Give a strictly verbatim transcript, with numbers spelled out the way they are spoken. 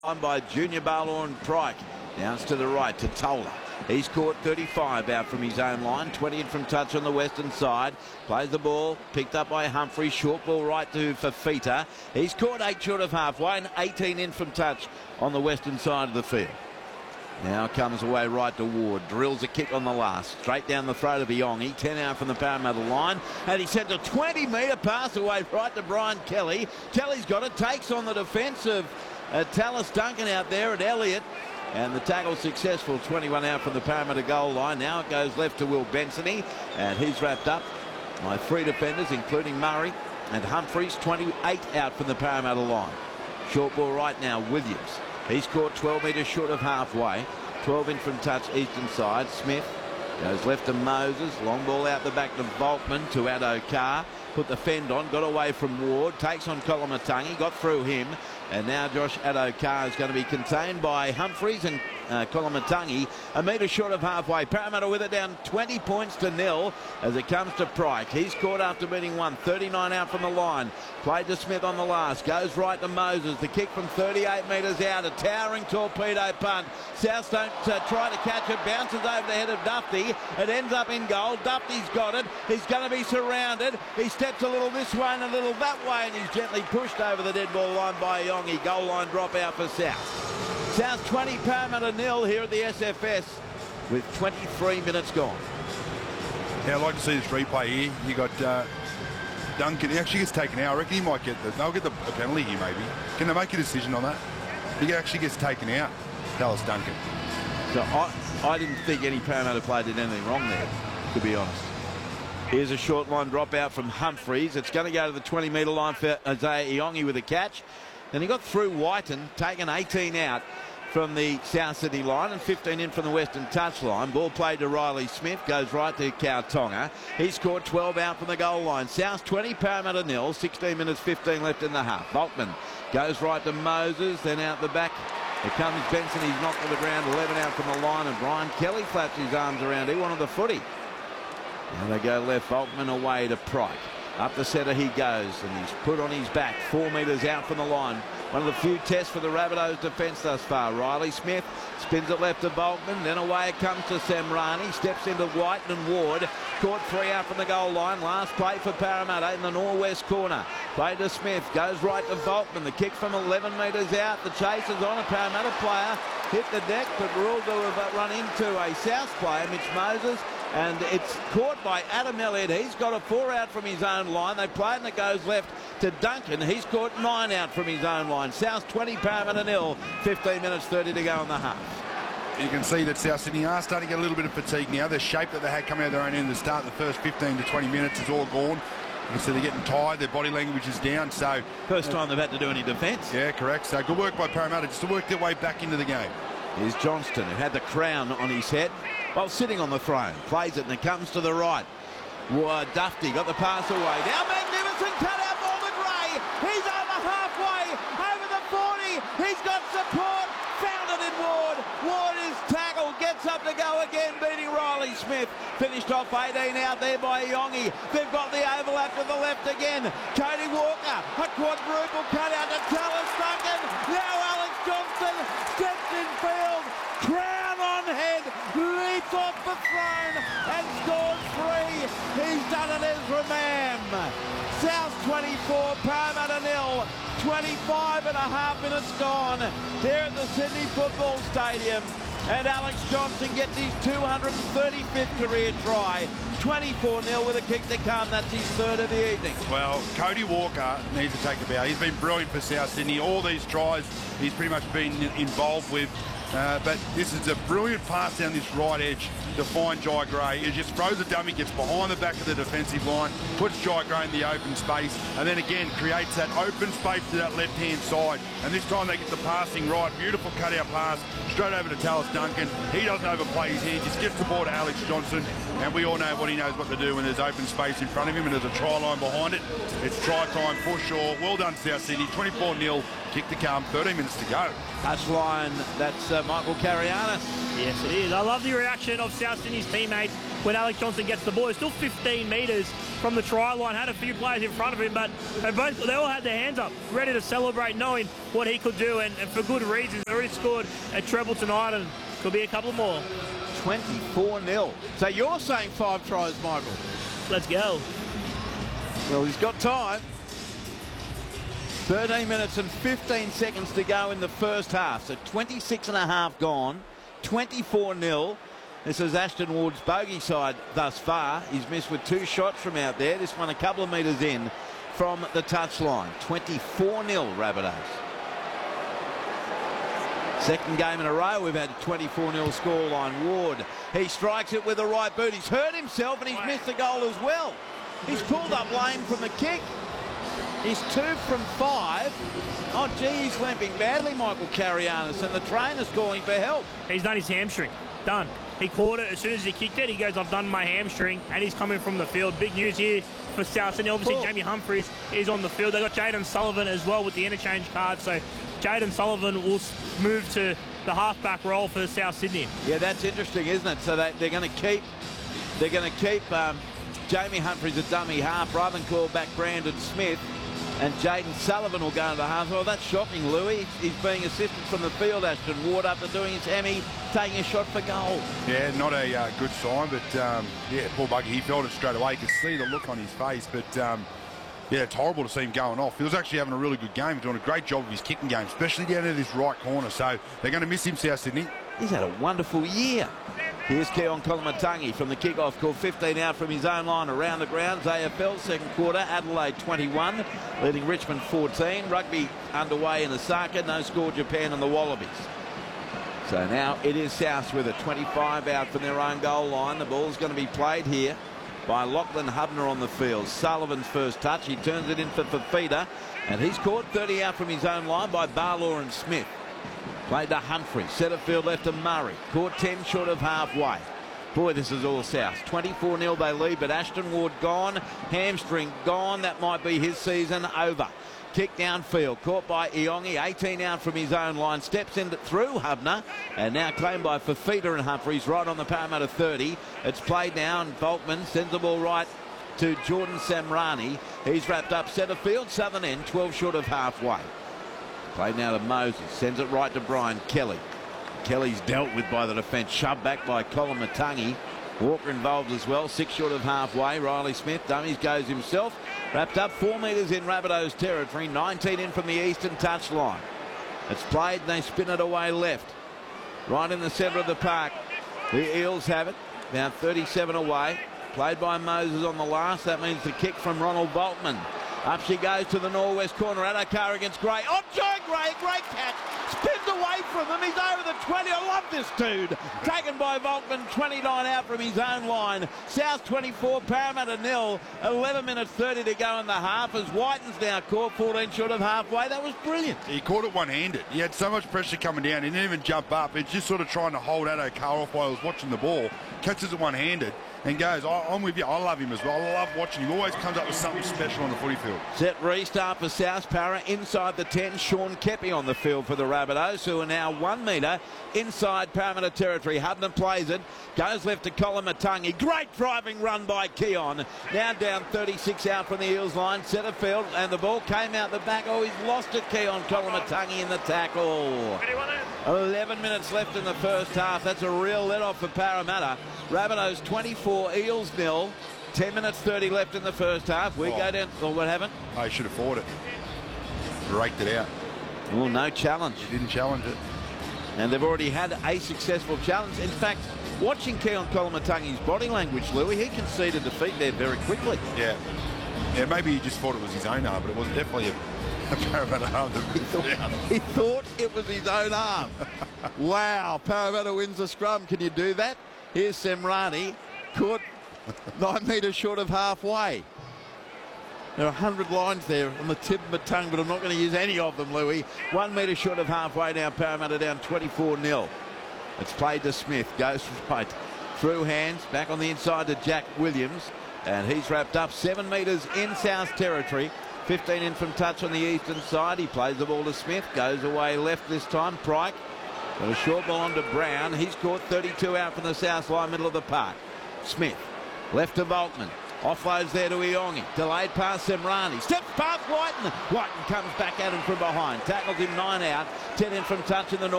On by Junior Barlow and Pryke. Downs to the right to Tola. He's caught thirty-five out from his own line. twenty in from touch on the western side. Plays the ball. Picked up by Humphrey. Short ball right to Fafita. He's caught eight short of halfway and eighteen in from touch on the western side of the field. Now comes away right to Ward. Drills a kick on the last. Straight down the throat of Iongi. ten out from the Parramatta line. And he sent a twenty metre pass away right to Brian Kelly. Kelly's got it. Takes on the defence of uh, Tallis Duncan out there at Elliott. And the tackle successful. twenty-one out from the Parramatta goal line. Now it goes left to Will Bensony. And he's wrapped up by three defenders, including Murray and Humphreys. twenty-eight out from the Parramatta line. Short ball right now, Williams. He's caught twelve metres short of halfway. twelve in from touch, eastern side. Smith goes left to Moses. Long ball out the back to Volkman, to Addo Carr. Put the fend on, got away from Ward. Takes on Koloamatangi, got through him. And now Josh Addo Carr is going to be contained by Humphreys and uh, Koloamatangi. A metre short of halfway. Parramatta with it down twenty points to nil as it comes to Pryke. He's caught after beating one. thirty-nine out from the line. Played to Smith on the last. Goes right to Moses. The kick from thirty-eight metres out. A towering torpedo punt. South don't uh, try to catch it. Bounces over the head of Dufty. It ends up in goal. Dufty's got it. He's going to be surrounded. He steps a little this way and a little that way, and he's gently pushed over the dead ball line by Iongi. Goal line drop out for South. South twenty, Parramatta nil here at the S F S with twenty-three minutes gone. Yeah, I'd like to see this replay here. You got uh, Duncan. He actually gets taken out. I reckon he might get the. They'll get the a penalty here, maybe. Can they make a decision on that? He actually gets taken out. Tallis Duncan. So I, I didn't think any Parramatta player did anything wrong there, to be honest. Here's a short line drop out from Humphreys. It's going to go to the twenty metre line for Isaiah Iongi with a catch. Then he got through Whiten, taken eighteen out from the South Sydney line and fifteen in from the western touch line. Ball played to Riley Smith, goes right to Kautonga. He's scored twelve out from the goal line. South twenty, Parramatta nil, sixteen minutes fifteen left in the half. Volkman goes right to Moses, then out the back. Here comes Benson, he's knocked to the ground, eleven out from the line, and Brian Kelly flaps his arms around. He wanted the footy. Now they go left, Volkman away to Pryke. Up the centre he goes, and he's put on his back, four metres out from the line. One of the few tests for the Rabbitohs defence thus far. Riley Smith spins it left to Volkman, then away it comes to Semrani, steps into White and Ward. Caught three out from the goal line. Last play for Parramatta in the northwest corner. Play to Smith, goes right to Volkman. The kick from eleven metres out. The chase is on. A Parramatta player hit the deck, but ruled to have run into a South player, Mitch Moses. And it's caught by Adam Elliott. He's got a four out from his own line. They play and it goes left to Duncan. He's caught nine out from his own line. South twenty, Parramatta nil. fifteen minutes thirty to go in the half. You can see that South Sydney are starting to get a little bit of fatigue now. The shape that they had coming out of their own end at the start, the first fifteen to twenty minutes is all gone. You can see they're getting tired. Their body language is down. So first time they've had to do any defence. Yeah, correct. So good work by Parramatta just to work their way back into the game. Here's Johnston, who had the crown on his head while sitting on the throne. Plays it and it comes to the right. Well, Dufty got the pass away. Now magnificent cut-out ball to Gray. He's over halfway, over the forty. He's got support. Found it in Ward. Ward is tackled, gets up to go again, beating Riley Smith. Finished off eighteen out there by Iongi. They've got the overlap to the left again. Cody Walker, a quadruple cut-out to Tallis Duncan. Now Alex Johnston steps in field. Crown on head, leaps off the throne and scores three. He's done it, Ezra Mam. South twenty-four, Parramatta nil. twenty-five and a half minutes gone here at the Sydney Football Stadium. And Alex Johnston gets his two hundred thirty-fifth career try. twenty-four nil with a kick to come. That's his third of the evening. Well, Cody Walker needs to take a bow. He's been brilliant for South Sydney. All these tries he's pretty much been involved with. Uh, but this is a brilliant pass down this right edge to find Jai Gray. He just throws a dummy, gets behind the back of the defensive line, puts Jai Gray in the open space, and then again creates that open space to that left-hand side. And this time they get the passing right. Beautiful cut-out pass straight over to Tallis Duncan. He doesn't overplay his hand, just gets the ball to Alex Johnston. and we all know what he knows what to do when there's open space in front of him and there's a try line behind it. It's try time for sure. Well done, South Sydney. twenty-four nil, kick to come, thirteen minutes to go. Touchline, that's uh, Michael Carianis. Yes, it is. I love the reaction of South Sydney's teammates when Alex Johnson gets the ball. He's still fifteen metres from the try line, had a few players in front of him, but they both they all had their hands up, ready to celebrate, knowing what he could do, and, and for good reasons. They already scored a treble tonight, and could be a couple more. twenty-four nil. So you're saying five tries, Michael? Let's go. Well, he's got time. thirteen minutes and fifteen seconds to go in the first half. So twenty-six and a half gone. twenty-four nil. This is Ashton Ward's bogey side thus far. He's missed with two shots from out there. This one a couple of metres in from the touchline. twenty-four nil Rabbitohs. Second game in a row we've had a twenty-four nil scoreline. Ward, he strikes it with the right boot. He's hurt himself and he's missed a goal as well. He's pulled up lane from the kick. He's two from five. Oh, gee, he's limping badly, Michael Carianis, and the trainer's calling for help. He's done his hamstring. Done. He caught it as soon as he kicked it. He goes, I've done my hamstring, and he's coming from the field. Big news here for South Sydney. Obviously, Cool. Jamie Humphries is on the field. They've got Jaden Sullivan as well with the interchange card. So Jaden Sullivan will move to the halfback role for South Sydney. Yeah, that's interesting, isn't it? So they, they're going to keep, they're going to keep um, Jamie Humphries a dummy half rather than call back Brandon Smith. And Jaden Sullivan will go into the half. Well, that's shocking, Louis. He's being assisted from the field. Ashton Ward after doing his hemi, taking a shot for goal. Yeah, not a uh, good sign, but um, yeah, poor buggy, he felt it straight away. You could see the look on his face, but um, yeah, it's horrible to see him going off. He was actually having a really good game, doing a great job of his kicking game, especially down in this right corner. So they're going to miss him, South Sydney. He's had a wonderful year. Here's Keon Kolomatangi from the kickoff call, fifteen out from his own line around the grounds. A F L second quarter, Adelaide twenty-one, leading Richmond fourteen. Rugby underway in Osaka, no score Japan and the Wallabies. So now it is South with a twenty-five out from their own goal line. The ball's going to be played here by Lachlan Hubner on the field. Sullivan's first touch, he turns it in for Fafita, and he's caught thirty out from his own line by Barlaw and Smith. Played to Humphrey, centre field left to Murray. Caught ten short of halfway. Boy, this is all South. twenty-four nil they lead, but Ashton Ward gone. Hamstring gone. That might be his season over. Kick downfield, caught by Iongi. eighteen out from his own line. Steps in through Hubner, and now claimed by Fafita and Humphries right on the Parramatta thirty. It's played now, and Volkman sends the ball right to Jordan Samrani. He's wrapped up centre field, southern end, twelve short of halfway. Played now to Moses, sends it right to Brian Kelly. Kelly's dealt with by the defence, shoved back by Kolomatangi. Walker involved as well, six short of halfway. Riley Smith, dummies, goes himself. Wrapped up four metres in Rabbitohs territory, nineteen in from the eastern touchline. It's played and they spin it away left. Right in the centre of the park. The Eels have it, about thirty-seven away. Played by Moses on the last, that means the kick from Ronald Volkman. Up she goes to the northwest corner. Adokar against Gray. Oh, Joe Gray, great catch. Spins away from him. He's over the twenty. I love this dude. Taken by Volkman, twenty-nine out from his own line. South twenty-four, Parramatta nil. eleven minutes thirty to go in the half as Whiten's now caught fourteen short of halfway. That was brilliant. He caught it one-handed. He had so much pressure coming down. He didn't even jump up. It's just sort of trying to hold Adokar off while he was watching the ball. Catches it one-handed and goes, I, I'm with you. I love him as well. I love watching him. Always comes up with something special on the footy field. Set restart for South Para inside the ten. Sean Kepi on the field for the Rabbitohs, who are now one metre inside Parramatta territory. Hubner plays it, goes left to Kolomatangi. Great driving run by Keon. Now down thirty-six out from the Eels line, centre field, and the ball came out the back. Oh, he's lost it, Keon Kolomatangi in the tackle. eleven minutes left in the first half. That's a real let-off for Parramatta. Rabbitohs twenty-four, Eels nil. ten minutes thirty left in the first half. We oh. go down. Well, what happened? Oh, he should have fought it. Raked it out. Well, no challenge. He didn't challenge it. And they've already had a successful challenge. In fact, watching Keon Kolomatangi's body language, Louis, he conceded defeat there very quickly. Yeah. Yeah, maybe he just thought it was his own arm, but it was definitely a, a Parramatta arm. He thought, he thought it was his own arm. Wow, Parramatta wins the scrum. Can you do that? Here's Semrani, caught nine metres short of halfway. There are a hundred lines there on the tip of my tongue, but I'm not going to use any of them, Louis. One metre short of halfway now, Parramatta down twenty-four nil. It's played to Smith, goes right. Through hands, back on the inside to Jack Williams. And he's wrapped up seven metres in South territory. fifteen in from touch on the eastern side. He plays the ball to Smith. Goes away left this time. Pryke. Got a short ball on to Brown. He's caught thirty-two out from the south line, middle of the park. Smith. Left to Volkman. Offloads there to Iongi. Delayed pass Semrani. Steps past Whiten. Whiten comes back at him from behind. Tackles him nine out. ten in from touch in the north.